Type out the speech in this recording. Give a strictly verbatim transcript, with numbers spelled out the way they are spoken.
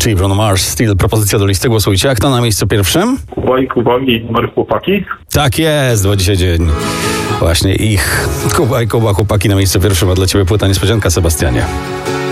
czyli Bruno Mars, Steel. Propozycja do listy, głosujcie. A kto na miejscu pierwszym? Kuba i Kuba i numer chłopaki. Tak jest, bo dzisiaj dzień właśnie ich. Kuba i Kuba, chłopaki na miejscu pierwszym, a dla ciebie płyta niespodzianka, Sebastianie.